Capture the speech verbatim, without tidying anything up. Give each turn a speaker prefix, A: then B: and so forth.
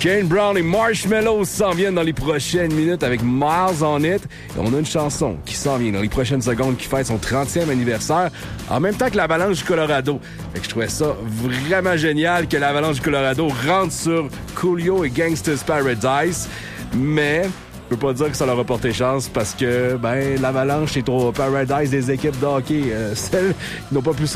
A: Kane Brown et Marshmello s'en viennent dans les prochaines minutes avec Miles on It. Et on a une chanson qui s'en vient dans les prochaines secondes qui fête son trentième anniversaire en même temps que l'Avalanche du Colorado. Fait que je trouvais ça vraiment génial que l'Avalanche du Colorado rentre sur Coolio et Gangsta's Paradise. Mais je peux pas dire que ça leur a porté chance parce que ben l'Avalanche est au Paradise des équipes de hockey. Euh, celles qui n'ont pas pu se